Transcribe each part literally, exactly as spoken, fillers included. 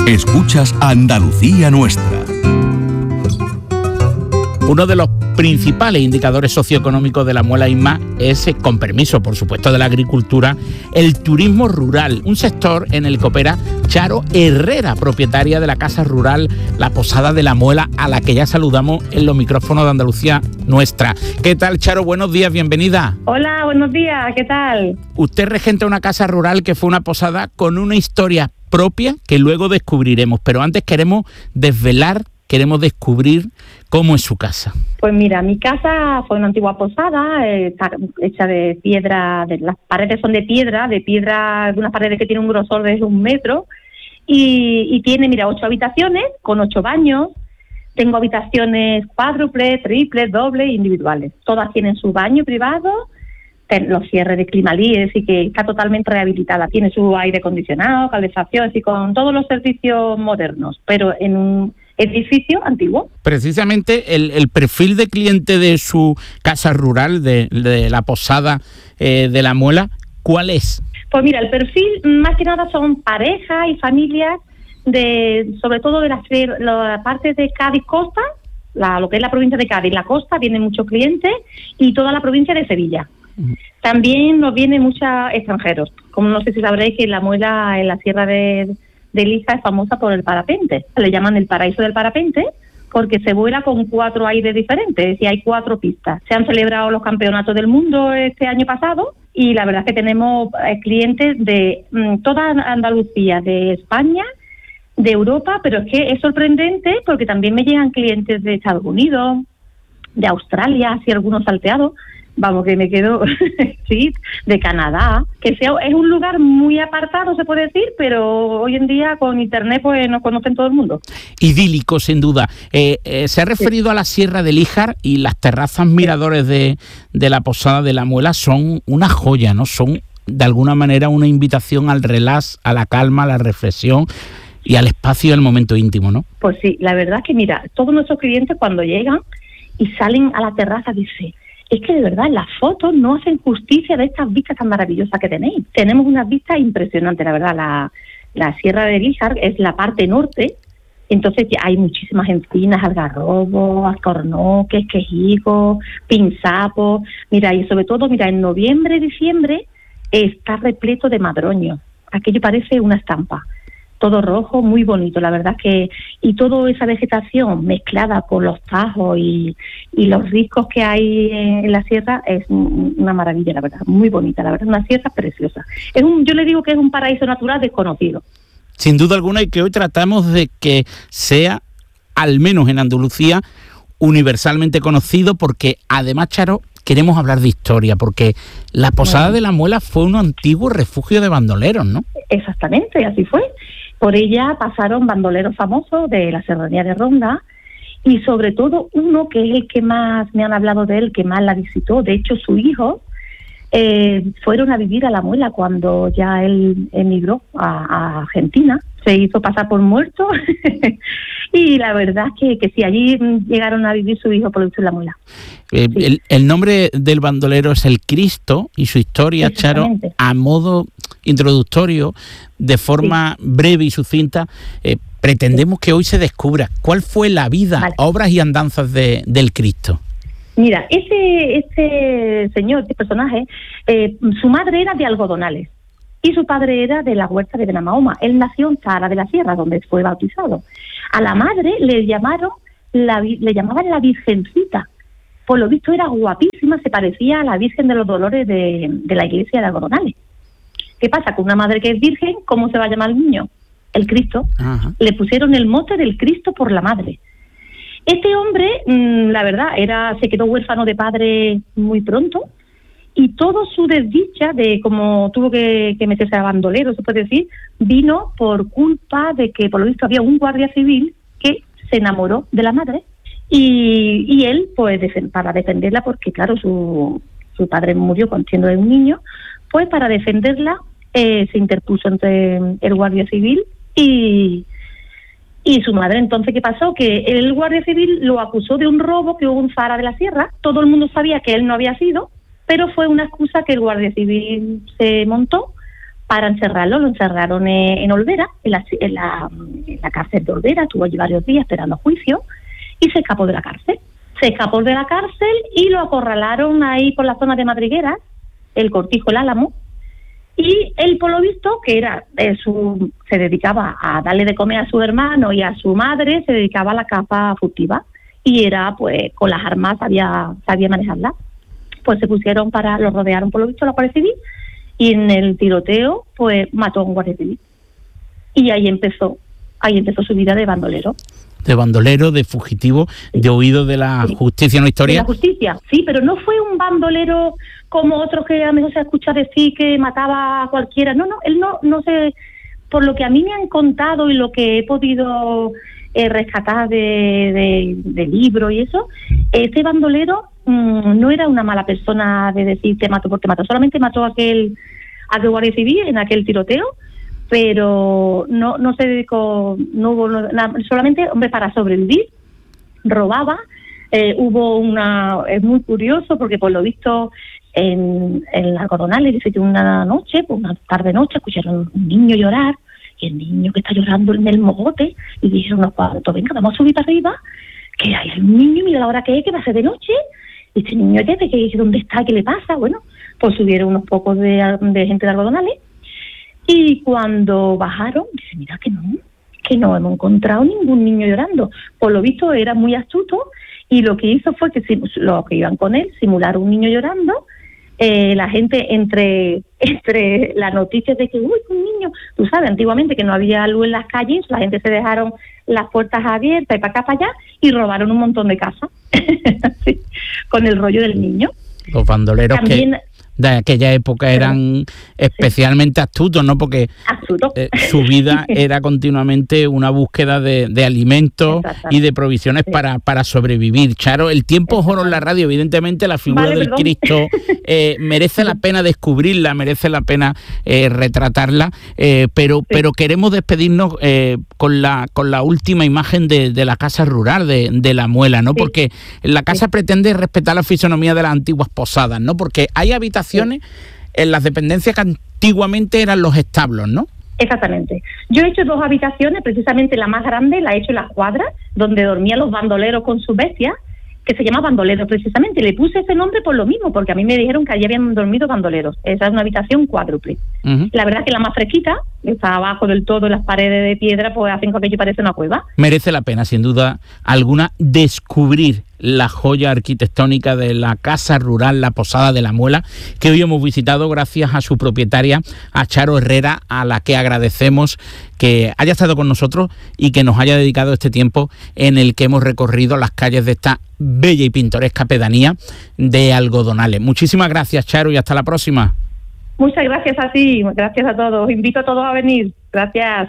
Escuchas Andalucía Nuestra. Uno de los principales indicadores socioeconómicos de la Muela Isma es, con permiso por supuesto de la agricultura, el turismo rural, un sector en el que opera Charo Herrera, propietaria de la casa rural La Posada de la Muela, a la que ya saludamos en los micrófonos de Andalucía Nuestra. ¿Qué tal, Charo? Buenos días, bienvenida. Hola, buenos días, ¿qué tal? Usted regenta una casa rural que fue una posada con una historia propia que luego descubriremos, pero antes queremos desvelar, queremos descubrir cómo es su casa. Pues mira, mi casa fue una antigua posada, eh, está hecha de piedra, de, las paredes son de piedra, de piedra, de unas paredes que tienen un grosor de un metro, y, y tiene, mira, ocho habitaciones con ocho baños. Tengo habitaciones cuádruples, triples, dobles, individuales. Todas tienen su baño privado, los cierres de Climalí, es decir, que está totalmente rehabilitada. Tiene su aire acondicionado, calefacción, así con todos los servicios modernos, pero en un edificio antiguo. Precisamente el, el perfil de cliente de su casa rural, de, de la posada eh, de la Muela, ¿cuál es? Pues mira, el perfil más que nada son parejas y familias, de sobre todo de la, la parte de Cádiz Costa, la, lo que es la provincia de Cádiz, la costa, vienen muchos clientes, y toda la provincia de Sevilla. También nos vienen muchos extranjeros, como no sé si sabréis que la Muela en la sierra de, de Lija es famosa por el parapente, le llaman el paraíso del parapente, porque se vuela con cuatro aires diferentes, y hay cuatro pistas. Se han celebrado los campeonatos del mundo este año pasado, y la verdad es que tenemos eh, clientes de mm, toda Andalucía, de España, de Europa, pero es que es sorprendente porque también me llegan clientes de Estados Unidos, de Australia, así algunos salteados, vamos, que me quedo, sí, de Canadá, que sea, es un lugar muy apartado, se puede decir, pero hoy en día con internet pues nos conocen todo el mundo. Idílico, sin duda. Eh, eh, se ha referido sí. a la Sierra de Líjar, y las terrazas miradores de, de la Posada de la Muela son una joya, ¿no? Son de alguna manera una invitación al relax, a la calma, a la reflexión y al espacio del momento íntimo, ¿no? Pues sí, la verdad es que mira, todos nuestros clientes cuando llegan y salen a la terraza dicen: es que de verdad las fotos no hacen justicia de estas vistas tan maravillosas que tenéis. Tenemos unas vistas impresionantes, la verdad. La, la Sierra de Líjar es la parte norte, entonces hay muchísimas encinas, algarrobos, alcornoques, quejigos, pinzapos. Mira, y sobre todo, mira, en noviembre, diciembre está repleto de madroños. Aquello parece una estampa. Todo rojo, muy bonito, la verdad que, y toda esa vegetación mezclada con los tajos y, y los riscos que hay en la sierra es una maravilla, la verdad, muy bonita, la verdad, una sierra preciosa. Es un, yo le digo que es un paraíso natural desconocido. Sin duda alguna, y que hoy tratamos de que sea, al menos en Andalucía, universalmente conocido, porque además, Charo, queremos hablar de historia, porque la Posada bueno. de la Muela fue un antiguo refugio de bandoleros, ¿no? Exactamente, así fue. Por ella pasaron bandoleros famosos de la Serranía de Ronda, y sobre todo uno que es el que más me han hablado de él, que más la visitó. De hecho, su hijo eh, fueron a vivir a la Muela cuando ya él emigró a, a Argentina. Se hizo pasar por muerto y la verdad es que, que sí, allí llegaron a vivir su hijo por lo visto en la Muela. Eh, sí. el, el nombre del bandolero es El Cristo, y su historia, Charo, a modo introductorio, de forma sí. breve y sucinta, eh, pretendemos sí. que hoy se descubra cuál fue la vida, vale. obras y andanzas de, del Cristo. Mira, ese, ese señor, este personaje, eh, su madre era de Algodonales y su padre era de la huerta de Benamahoma. Él nació en Zahara de la Sierra, donde fue bautizado. A la madre le llamaron, la, le llamaban la Virgencita. Por lo visto era guapísima, se parecía a la Virgen de los Dolores de, de la iglesia de Algodonales. ¿Qué pasa? Con una madre que es virgen, ¿cómo se va a llamar el niño? El Cristo. Ajá. Le pusieron el mote del Cristo por la madre. Este hombre, mmm, la verdad, era se quedó huérfano de padre muy pronto, y toda su desdicha de cómo tuvo que, que meterse a bandolero, se puede decir, vino por culpa de que, por lo visto, había un guardia civil que se enamoró de la madre, y, y él, pues, para defenderla, porque claro, su, su padre murió cuando siendo un niño, pues para defenderla eh, se interpuso entre el guardia civil y, y su madre. Entonces, ¿qué pasó? Que el guardia civil lo acusó de un robo que hubo en Zahara de la Sierra. Todo el mundo sabía que él no había sido, pero fue una excusa que el guardia civil se montó para encerrarlo. Lo encerraron en, en Olvera, en la, en, la, en la cárcel de Olvera. Estuvo allí varios días esperando juicio y se escapó de la cárcel. Se escapó de la cárcel y lo acorralaron ahí por la zona de Madrigueras, el Cortijo, el Álamo, y él, por lo visto, que era eh, su, se dedicaba a darle de comer a su hermano y a su madre, se dedicaba a la caza furtiva, y era, pues, con las armas sabía, sabía manejarlas. Pues se pusieron para, lo rodearon, por lo visto, la Guardia Civil, y en el tiroteo, pues, mató a un guardia civil. Y ahí empezó, ahí empezó su vida de bandolero. De bandolero, de fugitivo, sí. de huido de la sí. justicia, ¿no? Historia. De la justicia, sí, pero no fue un bandolero como otros que a lo mejor se escucha decir que mataba a cualquiera. No, no, él no, no sé, por lo que a mí me han contado y lo que he podido eh, rescatar de, de, de libros y eso, este bandolero mmm, no era una mala persona de decir que mató porque mató, solamente mató a aquel, a aquel guardia civil en aquel tiroteo, pero no no se dedicó, no hubo nada, solamente, hombre, para sobrevivir, robaba. Eh, hubo una, es muy curioso porque por lo visto en, en Algodonales, dice que una noche, pues una tarde noche, escucharon un niño llorar, y el niño que está llorando en el mogote, y dijeron unos cuantos, venga, vamos a subir para arriba, que hay un niño, mira la hora que es, que va a ser de noche, y este niño, ¿qué? ¿Qué, ¿Dónde está? ¿Qué le pasa? Bueno, pues subieron unos pocos de, de gente de Algodonales. Y cuando bajaron, dice, mira que no, que no hemos encontrado ningún niño llorando. Por lo visto era muy astuto y lo que hizo fue que los que iban con él simularon un niño llorando. Eh, la gente entre entre las noticias de que, uy, un niño, tú sabes, antiguamente que no había luz en las calles, la gente se dejaron las puertas abiertas y para acá, para allá, y robaron un montón de casas sí, con el rollo del niño. Los bandoleros También, que... de aquella época eran especialmente sí. astutos, ¿no? Porque eh, su vida era continuamente una búsqueda de, de alimentos y de provisiones sí. para, para sobrevivir. Charo, el tiempo es oro en la radio, evidentemente la figura vale, del perdón. Cristo eh, merece la pena descubrirla, merece la pena eh, retratarla, eh, pero, sí. pero queremos despedirnos eh, con la con la última imagen de, de la casa rural de, de La Muela, ¿no? Sí. Porque la casa sí. pretende respetar la fisonomía de las antiguas posadas, ¿no? Porque hay habitaciones en las dependencias que antiguamente eran los establos, ¿no? Exactamente. Yo he hecho dos habitaciones, precisamente la más grande la he hecho en las cuadras, donde dormían los bandoleros con sus bestias, que se llama bandolero precisamente. Le puse ese nombre por lo mismo, porque a mí me dijeron que allí habían dormido bandoleros. Esa es una habitación cuádruple. Uh-huh. La verdad es que la más fresquita, está abajo del todo, las paredes de piedra, pues hacen que aquello parece una cueva. Merece la pena, sin duda alguna, descubrir la joya arquitectónica de la casa rural La Posada de La Muela, que hoy hemos visitado gracias a su propietaria, a Charo Herrera, a la que agradecemos que haya estado con nosotros y que nos haya dedicado este tiempo en el que hemos recorrido las calles de esta bella y pintoresca pedanía de Algodonales. Muchísimas gracias, Charo, y hasta la próxima. Muchas gracias a ti, gracias a todos. Invito a todos a venir. Gracias.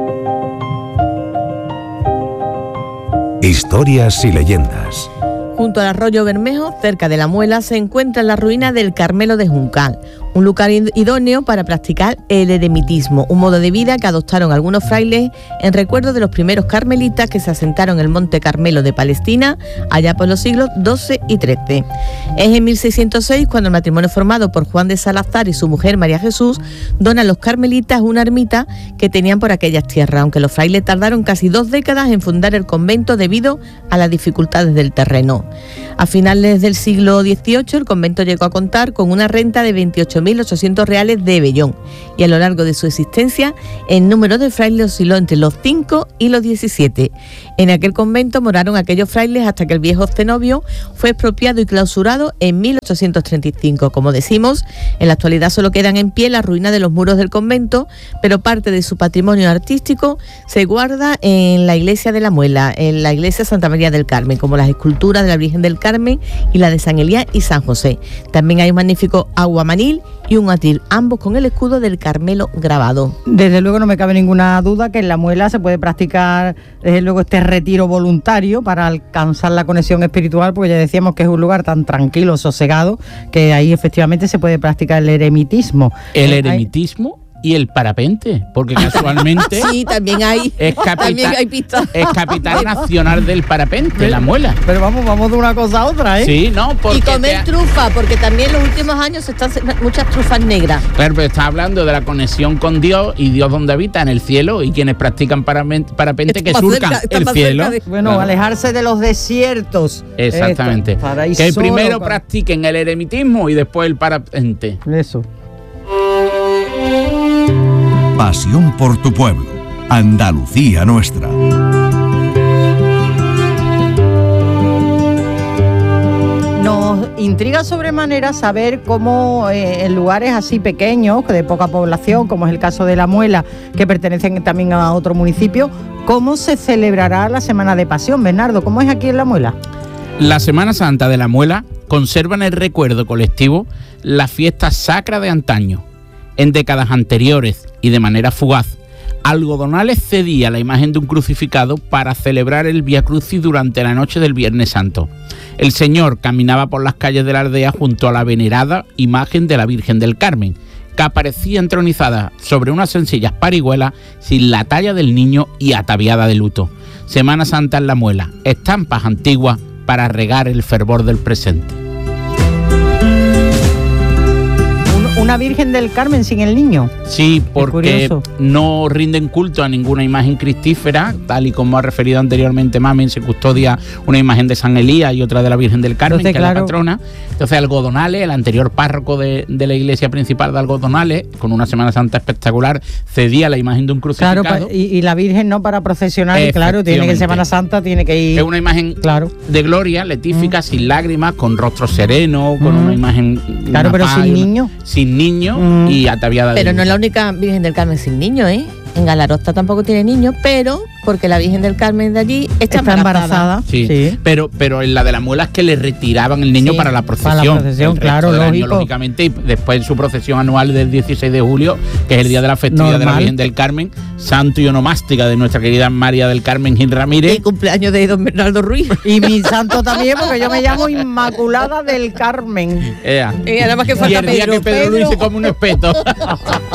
Historias y leyendas. Junto al arroyo Bermejo, cerca de La Muela, se encuentra la ruina del Carmelo de Juncal, un lugar idóneo para practicar el eremitismo, un modo de vida que adoptaron algunos frailes en recuerdo de los primeros carmelitas que se asentaron en el Monte Carmelo de Palestina allá por los siglos doce y trece. Es en mil seiscientos seis cuando el matrimonio formado por Juan de Salazar y su mujer María Jesús dona a los carmelitas una ermita que tenían por aquellas tierras, aunque los frailes tardaron casi dos décadas en fundar el convento debido a las dificultades del terreno. A finales del siglo dieciocho el convento llegó a contar con una renta de veintiocho mil ochocientos reales de vellón y a lo largo de su existencia el número de frailes osciló entre los cinco y los diecisiete. En aquel convento moraron aquellos frailes hasta que el viejo cenobio fue expropiado y clausurado en mil ochocientos treinta y cinco. Como decimos, en la actualidad solo quedan en pie las ruinas de los muros del convento, pero parte de su patrimonio artístico se guarda en la iglesia de La Muela, en la iglesia Santa María del Carmen, como las esculturas de la Virgen del Carmen y la de San Elías y San José. También hay un magnífico aguamanil y un atril, ambos con el escudo del Carmelo grabado. Desde luego no me cabe ninguna duda que en La Muela se puede practicar desde luego este retiro voluntario para alcanzar la conexión espiritual, porque ya decíamos que es un lugar tan tranquilo, sosegado, que ahí efectivamente se puede practicar el eremitismo. El eremitismo y el parapente, porque casualmente Sí, también hay, es también capital, hay pistas. es capital nacional del parapente, La Muela. Pero vamos, vamos de una cosa a otra, ¿eh? Sí, no, porque Y comer te- trufa, porque también en los últimos años se están haciendo muchas trufas negras. Claro, pero está hablando de la conexión con Dios y Dios donde habita, en el cielo, y quienes practican paramen- parapente que Está más surcan cerca- está el más cielo. cerca de- Bueno, Claro. alejarse de los desiertos. Exactamente. Esto, para ir Que solo, primero para- practiquen el eremitismo y después el parapente. Eso. Pasión por tu pueblo. Andalucía nuestra. Nos intriga sobremanera saber cómo eh, en lugares así pequeños, de poca población, como es el caso de La Muela, que pertenecen también a otro municipio, cómo se celebrará la Semana de Pasión. Bernardo, ¿cómo es aquí en La Muela? La Semana Santa de La Muela conserva en el recuerdo colectivo la fiesta sacra de antaño. En décadas anteriores y de manera fugaz, Algodonales cedía la imagen de un crucificado para celebrar el Vía Crucis durante la noche del Viernes Santo. El Señor caminaba por las calles de la aldea junto a la venerada imagen de la Virgen del Carmen, que aparecía entronizada sobre unas sencillas parihuelas sin la talla del niño y ataviada de luto. Semana Santa en La Muela, estampas antiguas para regar el fervor del presente. Una Virgen del Carmen sin el niño. Sí, porque curioso. no rinden culto a ninguna imagen cristífera, tal y como ha referido anteriormente Mamen, se custodia una imagen de San Elías y otra de la Virgen del Carmen, Entonces, que claro. es la patrona. Entonces Algodonales, el anterior párroco de, de la iglesia principal de Algodonales, con una Semana Santa espectacular, cedía la imagen de un crucificado. Claro, pa- y, y la Virgen no para procesionar, y claro, tiene que en Efectivamente. Semana Santa tiene que ir. Es una imagen Claro. de gloria, letífica, sin lágrimas, con rostro sereno, con Mm. una imagen... Claro, una pero paz sin y una- niño. Sin niño Mm. y ataviada de Pero no luz. es la única Virgen del Carmen sin niños, ¿eh? En Galarosta tampoco tiene niños, pero porque la Virgen del Carmen de allí está, Está embarazada. Sí, Sí. Pero, pero en la de la Muela es que le retiraban el niño Sí, para la procesión. para la procesión, El resto claro, del año, lógico. lógicamente, y después en su procesión anual del dieciséis de julio, que es el día de la festividad de la Normal. Virgen del Carmen, santo y onomástica de nuestra querida María del Carmen Gil Ramírez. El cumpleaños de don Bernardo Ruiz. Y mi santo también, porque yo me llamo Inmaculada del Carmen. Ea. Eh, nada más que Y falta el día Pedro. que Pedro Luis se come un espeto.